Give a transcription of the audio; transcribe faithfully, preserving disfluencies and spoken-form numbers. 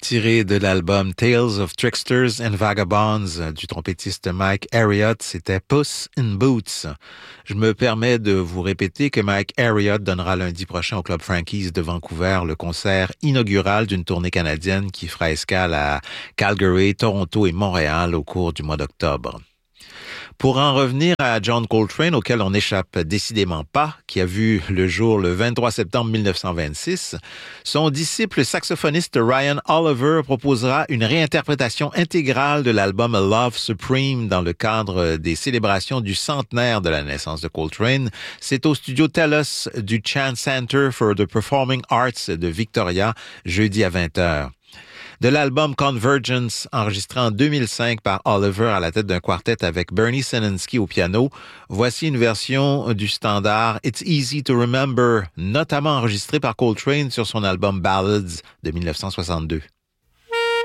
Tiré de l'album Tales of Tricksters and Vagabonds du trompettiste Mike Harriott, c'était Puss in Boots. Je me permets de vous répéter que Mike Harriott donnera lundi prochain au Club Frankie's de Vancouver le concert inaugural d'une tournée canadienne qui fera escale à Calgary, Toronto et Montréal au cours du mois d'octobre. Pour en revenir à John Coltrane, auquel on n'échappe décidément pas, qui a vu le jour le vingt-trois septembre mille neuf cent vingt-six, son disciple saxophoniste Ryan Oliver proposera une réinterprétation intégrale de l'album A Love Supreme dans le cadre des célébrations du centenaire de la naissance de Coltrane. C'est au studio TELUS du Chan Center for the Performing Arts de Victoria, jeudi à vingt heures. De l'album Convergence, enregistré en deux mille cinq par Oliver à la tête d'un quartet avec Bernie Seninsky au piano, voici une version du standard It's Easy to Remember, notamment enregistré par Coltrane sur son album Ballads de mille neuf cent soixante-deux.